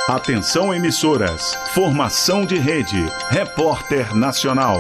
Atenção emissoras, formação de rede, Repórter Nacional.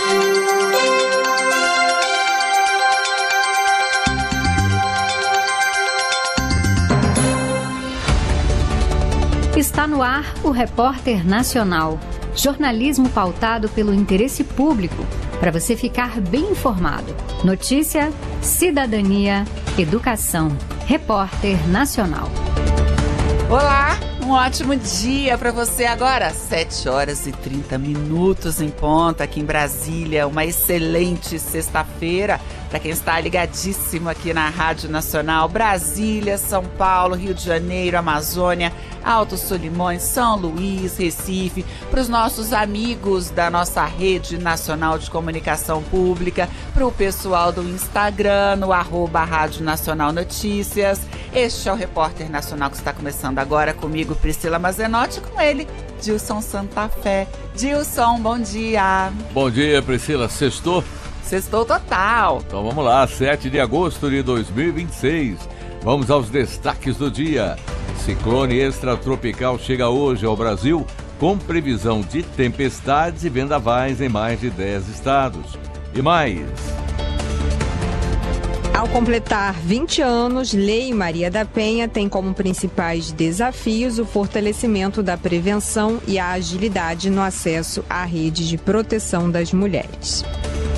Está no ar o Repórter Nacional, jornalismo pautado pelo interesse público, para você ficar bem informado. Notícia, cidadania, educação. Repórter Nacional. Olá, um ótimo dia para você agora. 7h30 em ponto aqui em Brasília. Uma excelente sexta-feira para quem está ligadíssimo aqui na Rádio Nacional. Brasília, São Paulo, Rio de Janeiro, Amazônia, Alto Solimões, São Luís, Recife, para os nossos amigos da nossa rede nacional de comunicação pública, para o pessoal do Instagram, no @Rádio Nacional Notícias. Este é o Repórter Nacional que está começando agora comigo, Priscila Mazenotti, com ele, Dilson Santa Fé. Dilson, bom dia. Bom dia, Priscila. Sextou? Sextou total. Então vamos lá, 7 de agosto de 2026. Vamos aos destaques do dia. Ciclone extratropical chega hoje ao Brasil com previsão de tempestades e vendavais em mais de 10 estados. E mais... Ao completar 20 anos, Lei Maria da Penha tem como principais desafios o fortalecimento da prevenção e a agilidade no acesso à rede de proteção das mulheres.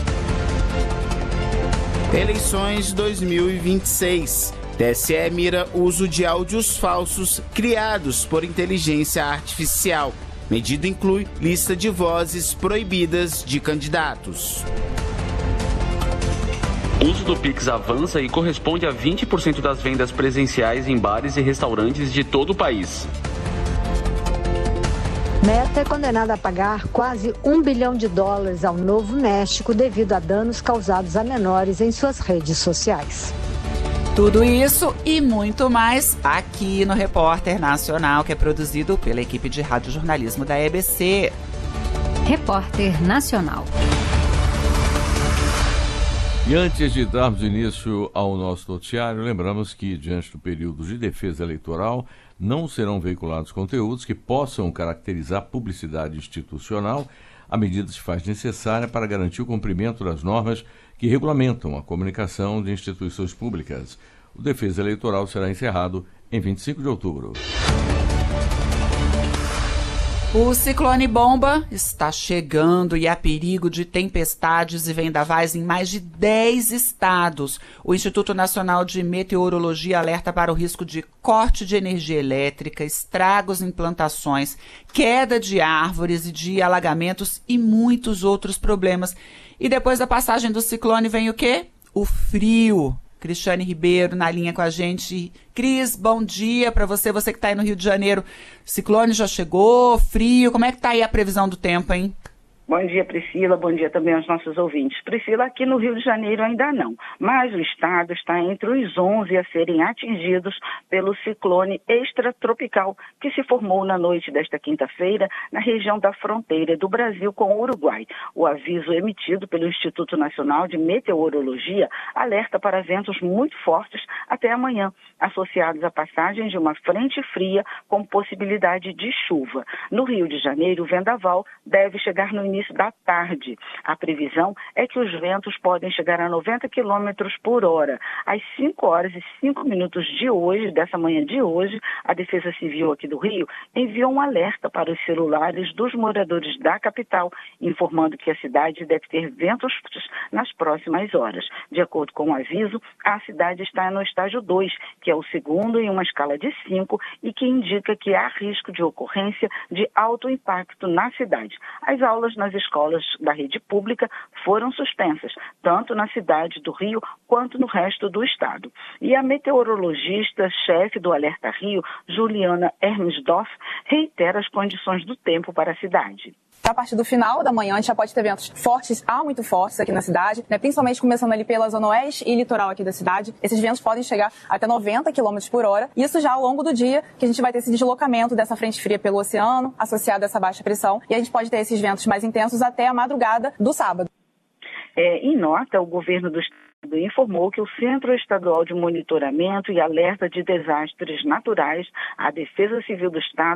Eleições 2026. TSE mira uso de áudios falsos criados por inteligência artificial. Medida inclui lista de vozes proibidas de candidatos. O uso do Pix avança e corresponde a 20% das vendas presenciais em bares e restaurantes de todo o país. Meta é condenada a pagar quase $1 bilhão ao Novo México devido a danos causados a menores em suas redes sociais. Tudo isso e muito mais aqui no Repórter Nacional, que é produzido pela equipe de radiojornalismo da EBC. Repórter Nacional. E antes de darmos início ao nosso noticiário, lembramos que, diante do período de defesa eleitoral, não serão veiculados conteúdos que possam caracterizar publicidade institucional. A medida se faz necessária para garantir o cumprimento das normas que regulamentam a comunicação de instituições públicas. O defesa eleitoral será encerrado em 25 de outubro. O ciclone bomba está chegando e há perigo de tempestades e vendavais em mais de 10 estados. O Instituto Nacional de Meteorologia alerta para o risco de corte de energia elétrica, estragos em plantações, queda de árvores e de alagamentos e muitos outros problemas. E depois da passagem do ciclone vem o quê? O frio. Cristiane Ribeiro na linha com a gente. Cris, bom dia para você que está aí no Rio de Janeiro. Ciclone já chegou, frio, como é que está aí a previsão do tempo, hein? Bom dia, Priscila. Bom dia também aos nossos ouvintes. Priscila, aqui no Rio de Janeiro ainda não, mas o estado está entre os 11 a serem atingidos pelo ciclone extratropical que se formou na noite desta quinta-feira na região da fronteira do Brasil com o Uruguai. O aviso emitido pelo Instituto Nacional de Meteorologia alerta para ventos muito fortes até amanhã, associados à passagem de uma frente fria com possibilidade de chuva. No Rio de Janeiro, o vendaval deve chegar no início da tarde. A previsão é que os ventos podem chegar a 90 km por hora. Às 5h05 de hoje, dessa manhã de hoje, a Defesa Civil aqui do Rio enviou um alerta para os celulares dos moradores da capital, informando que a cidade deve ter ventos fortes nas próximas horas. De acordo com o aviso, a cidade está no estágio 2, que é o segundo em uma escala de 5 e que indica que há risco de ocorrência de alto impacto na cidade. As aulas nas escolas da rede pública foram suspensas, tanto na cidade do Rio quanto no resto do estado. E a meteorologista-chefe do Alerta Rio, Juliana Hermesdorf, reitera as condições do tempo para a cidade. A partir do final da manhã, a gente já pode ter ventos fortes a muito fortes aqui na cidade, né? Principalmente começando ali pela zona oeste e litoral aqui da cidade. Esses ventos podem chegar até 90 km por hora. Isso já ao longo do dia, que a gente vai ter esse deslocamento dessa frente fria pelo oceano, associado a essa baixa pressão. E a gente pode ter esses ventos mais intensos até a madrugada do sábado. Em nota, o governo do estado informou que o Centro Estadual de Monitoramento e Alerta de Desastres Naturais, a Defesa Civil do Estado,